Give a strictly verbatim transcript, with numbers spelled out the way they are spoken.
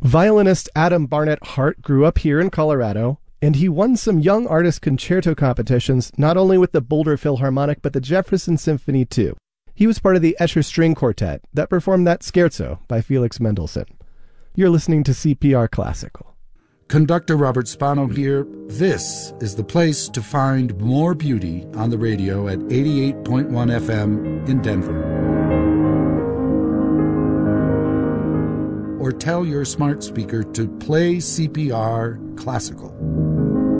Violinist Adam Barnett Hart grew up here in Colorado, and he won some young artist concerto competitions, not only with the Boulder Philharmonic, but the Jefferson Symphony too. He was part of the Escher String Quartet that performed that scherzo by Felix Mendelssohn. You're listening to C P R Classical. Conductor Robert Spano here. This is the place to find more beauty on the radio at eighty-eight point one F M in Denver. Or tell your smart speaker to play C P R Classical.